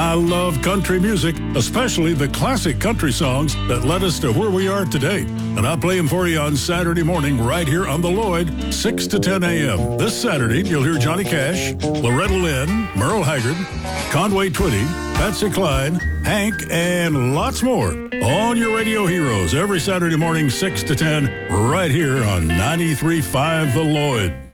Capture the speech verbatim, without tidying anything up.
I love country music, especially the classic country songs that led us to where we are today. And I play them for you on Saturday morning right here on the Lloyd, six to ten a.m. This Saturday, you'll hear Johnny Cash, Loretta Lynn, Merle Haggard, Conway Twitty, Patsy Cline, Hank, and lots more on your radio heroes every Saturday morning, six to ten, right here on ninety-three point five The Lloyd.